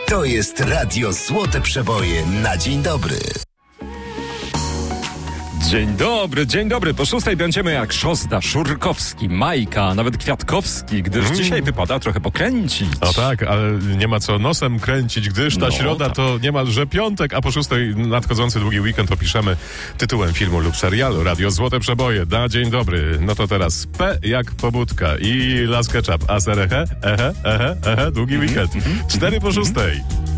To jest Radio Złote Przeboje na dzień dobry. Dzień dobry. Po 6 będziemy jak Szozda, Szurkowski, Majka, nawet Kwiatkowski, gdyż dzisiaj wypada trochę pokręcić. O tak, ale nie ma co nosem kręcić, gdyż ta środa tak. to niemalże piątek, a po 6 nadchodzący długi weekend opiszemy tytułem filmu lub serialu. Radio Złote Przeboje na dzień dobry. No to teraz P jak pobudka i Las Ketchup. A ser długi weekend. 4 po 6.